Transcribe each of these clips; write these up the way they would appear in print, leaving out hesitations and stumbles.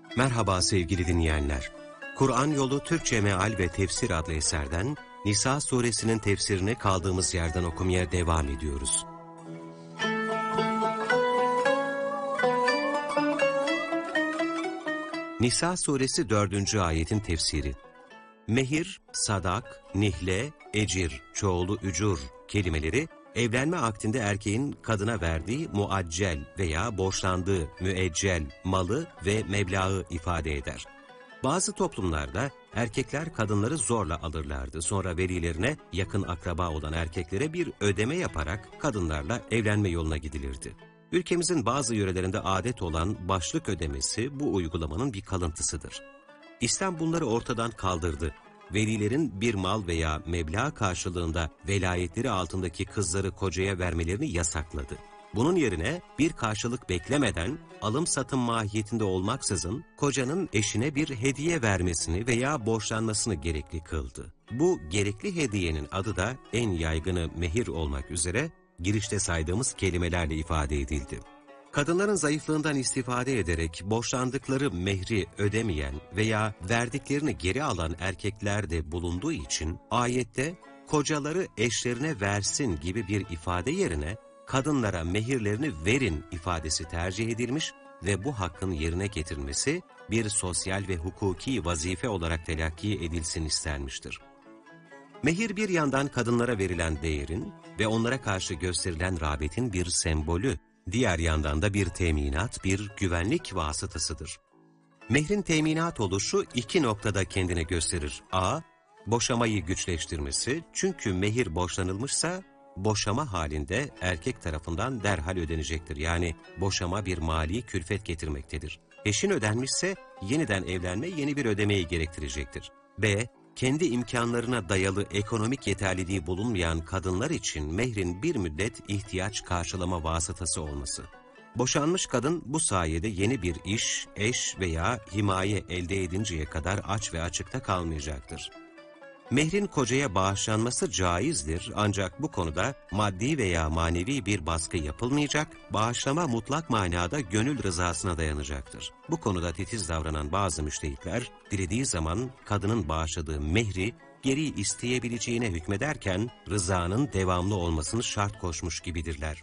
Merhaba sevgili dinleyenler. Kur'an Yolu Türkçe Meal ve Tefsir adlı eserden Nisa suresinin tefsirini kaldığımız yerden okumaya devam ediyoruz. Nisa suresi 4. ayetin tefsiri. Mehir, sadak, nihle, ecir, çoğulu ücur kelimeleri evlenme akdinde erkeğin kadına verdiği muaccel veya borçlandığı müeccel malı ve meblağı ifade eder. Bazı toplumlarda erkekler kadınları zorla alırlardı. Sonra velilerine yakın akraba olan erkeklere bir ödeme yaparak kadınlarla evlenme yoluna gidilirdi. Ülkemizin bazı yörelerinde adet olan başlık ödemesi bu uygulamanın bir kalıntısıdır. İslam bunları ortadan kaldırdı. Velilerin bir mal veya meblağ karşılığında velayetleri altındaki kızları kocaya vermelerini yasakladı. Bunun yerine bir karşılık beklemeden alım-satım mahiyetinde olmaksızın kocanın eşine bir hediye vermesini veya borçlanmasını gerekli kıldı. Bu gerekli hediyenin adı da en yaygını mehir olmak üzere girişte saydığımız kelimelerle ifade edildi. Kadınların zayıflığından istifade ederek borçlandıkları mehri ödemeyen veya verdiklerini geri alan erkekler de bulunduğu için ayette kocaları eşlerine versin gibi bir ifade yerine kadınlara mehirlerini verin ifadesi tercih edilmiş ve bu hakkın yerine getirilmesi bir sosyal ve hukuki vazife olarak telakki edilsin istenmiştir. Mehir bir yandan kadınlara verilen değerin ve onlara karşı gösterilen rağbetin bir sembolü, diğer yandan da bir teminat, bir güvenlik vasıtasıdır. Mehrin teminat oluşu iki noktada kendine gösterir. A. Boşamayı güçleştirmesi, çünkü mehir boşanılmışsa boşama halinde erkek tarafından derhal ödenecektir. Yani boşama bir mali külfet getirmektedir. Eşin ödenmişse yeniden evlenme yeni bir ödemeyi gerektirecektir. B. Kendi imkanlarına dayalı ekonomik yeterliliği bulunmayan kadınlar için mehrin bir müddet ihtiyaç karşılama vasıtası olması. Boşanmış kadın bu sayede yeni bir iş, eş veya himaye elde edinceye kadar aç ve açıkta kalmayacaktır. Mehrin kocaya bağışlanması caizdir ancak bu konuda maddi veya manevi bir baskı yapılmayacak, bağışlama mutlak manada gönül rızasına dayanacaktır. Bu konuda titiz davranan bazı müştehitler, dilediği zaman kadının bağışladığı mehri geri isteyebileceğine hükmederken rızanın devamlı olmasını şart koşmuş gibidirler.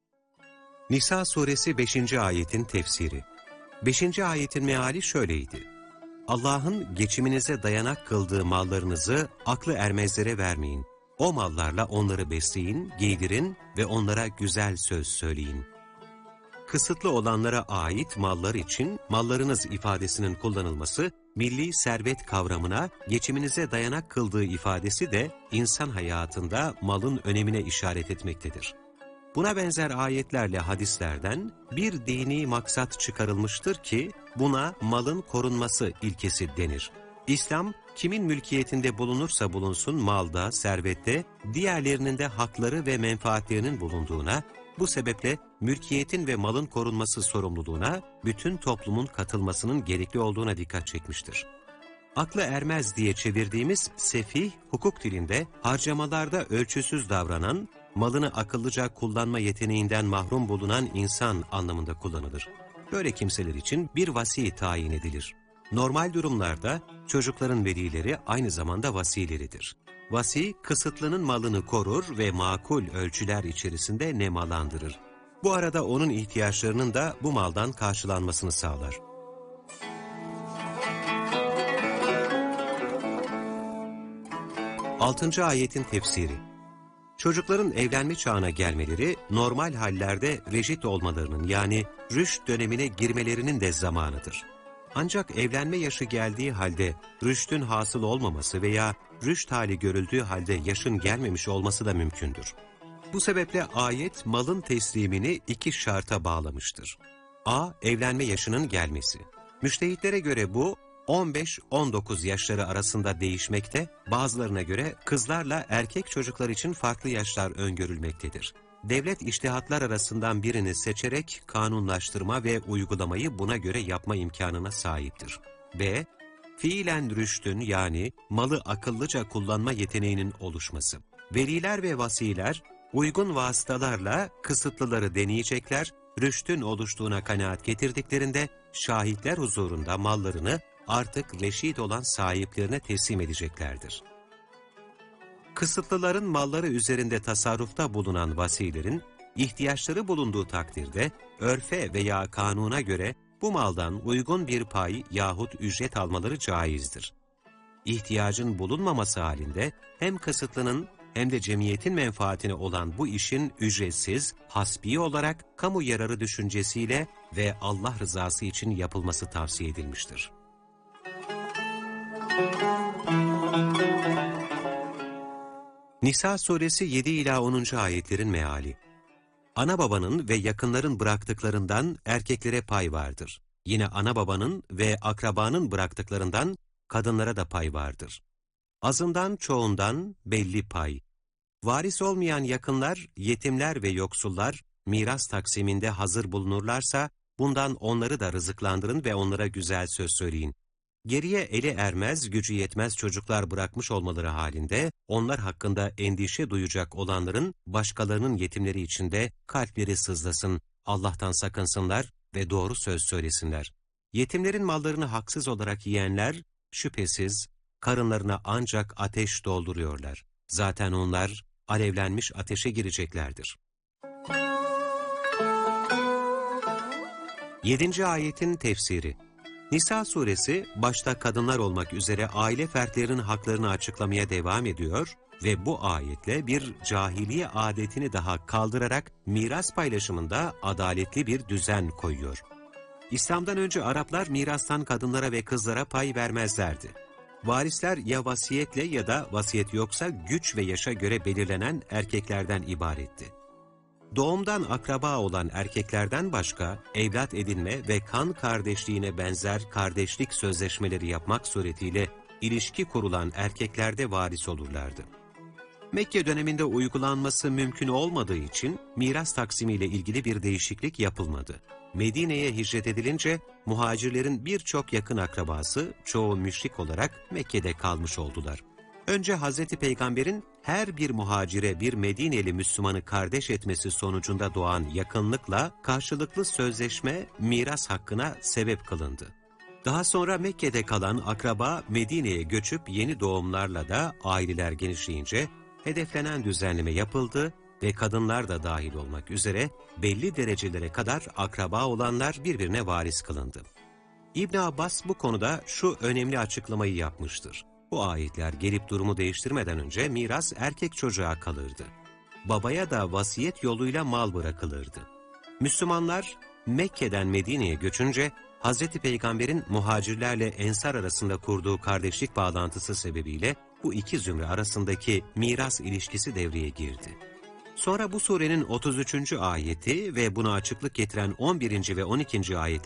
Nisa suresi 5. ayetin tefsiri. 5. ayetin meali şöyleydi. Allah'ın geçiminize dayanak kıldığı mallarınızı aklı ermezlere vermeyin. O mallarla onları besleyin, giydirin ve onlara güzel söz söyleyin. Kısıtlı olanlara ait mallar için mallarınız ifadesinin kullanılması, milli servet kavramına geçiminize dayanak kıldığı ifadesi de insan hayatında malın önemine işaret etmektedir. Buna benzer ayetlerle hadislerden bir dini maksat çıkarılmıştır ki buna malın korunması ilkesi denir. İslam kimin mülkiyetinde bulunursa bulunsun malda, servette, diğerlerinin de hakları ve menfaatlerinin bulunduğuna, bu sebeple mülkiyetin ve malın korunması sorumluluğuna bütün toplumun katılmasının gerekli olduğuna dikkat çekmiştir. Aklı ermez diye çevirdiğimiz sefih, hukuk dilinde harcamalarda ölçüsüz davranan, malını akıllıca kullanma yeteneğinden mahrum bulunan insan anlamında kullanılır. Böyle kimseler için bir vasi tayin edilir. Normal durumlarda çocukların velileri aynı zamanda vasileridir. Vasi, kısıtlının malını korur ve makul ölçüler içerisinde nemalandırır. Bu arada onun ihtiyaçlarının da bu maldan karşılanmasını sağlar. Altıncı ayetin tefsiri. Çocukların evlenme çağına gelmeleri, normal hallerde reşit olmalarının yani rüşt dönemine girmelerinin de zamanıdır. Ancak evlenme yaşı geldiği halde rüştün hasıl olmaması veya rüşt hali görüldüğü halde yaşın gelmemiş olması da mümkündür. Bu sebeple ayet malın teslimini iki şarta bağlamıştır. A. Evlenme yaşının gelmesi. Müştehitlere göre bu 15-19 yaşları arasında değişmekte, bazılarına göre kızlarla erkek çocuklar için farklı yaşlar öngörülmektedir. Devlet içtihatlar arasından birini seçerek kanunlaştırma ve uygulamayı buna göre yapma imkanına sahiptir. B. Fiilen rüştün yani malı akıllıca kullanma yeteneğinin oluşması. Veliler ve vasiler uygun vasıtalarla kısıtlıları deneyecekler, rüştün oluştuğuna kanaat getirdiklerinde şahitler huzurunda mallarını artık reşit olan sahiplerine teslim edeceklerdir. Kısıtlıların malları üzerinde tasarrufta bulunan vasilerin, ihtiyaçları bulunduğu takdirde örfe veya kanuna göre bu maldan uygun bir pay yahut ücret almaları caizdir. İhtiyacın bulunmaması halinde hem kısıtlının hem de cemiyetin menfaatine olan bu işin ücretsiz, hasbi olarak kamu yararı düşüncesiyle ve Allah rızası için yapılması tavsiye edilmiştir. Nisa suresi 7 ila 10. ayetlerin meali. Ana babanın ve yakınların bıraktıklarından erkeklere pay vardır. Yine ana babanın ve akrabanın bıraktıklarından kadınlara da pay vardır. Azından çoğundan belli pay. Varis olmayan yakınlar, yetimler ve yoksullar miras taksiminde hazır bulunurlarsa bundan onları da rızıklandırın ve onlara güzel söz söyleyin. Geriye eli ermez, gücü yetmez çocuklar bırakmış olmaları halinde onlar hakkında endişe duyacak olanların başkalarının yetimleri içinde kalpleri sızlasın, Allah'tan sakınsınlar ve doğru söz söylesinler. Yetimlerin mallarını haksız olarak yiyenler şüphesiz karınlarına ancak ateş dolduruyorlar. Zaten onlar alevlenmiş ateşe gireceklerdir. 7. ayetin tefsiri. Nisa suresi başta kadınlar olmak üzere aile fertlerinin haklarını açıklamaya devam ediyor ve bu ayetle bir cahiliye adetini daha kaldırarak miras paylaşımında adaletli bir düzen koyuyor. İslam'dan önce Araplar mirastan kadınlara ve kızlara pay vermezlerdi. Varisler ya vasiyetle ya da vasiyet yoksa güç ve yaşa göre belirlenen erkeklerden ibaretti. Doğumdan akraba olan erkeklerden başka evlat edinme ve kan kardeşliğine benzer kardeşlik sözleşmeleri yapmak suretiyle ilişki kurulan erkeklerde varis olurlardı. Mekke döneminde uygulanması mümkün olmadığı için miras taksimiyle ilgili bir değişiklik yapılmadı. Medine'ye hicret edilince muhacirlerin birçok yakın akrabası çoğu müşrik olarak Mekke'de kalmış oldular. Önce Hz. Peygamber'in her bir muhacire bir Medineli Müslümanı kardeş etmesi sonucunda doğan yakınlıkla karşılıklı sözleşme miras hakkına sebep kılındı. Daha sonra Mekke'de kalan akraba Medine'ye göçüp yeni doğumlarla da aileler genişleyince hedeflenen düzenleme yapıldı ve kadınlar da dahil olmak üzere belli derecelere kadar akraba olanlar birbirine varis kılındı. İbn Abbas bu konuda şu önemli açıklamayı yapmıştır. Bu ayetler gelip durumu değiştirmeden önce miras erkek çocuğa kalırdı. Babaya da vasiyet yoluyla mal bırakılırdı. Müslümanlar Mekke'den Medine'ye göçünce Hz. Peygamber'in muhacirlerle ensar arasında kurduğu kardeşlik bağlantısı sebebiyle bu iki zümre arasındaki miras ilişkisi devreye girdi. Sonra bu surenin 33. ayeti ve buna açıklık getiren 11. ve 12. ayetler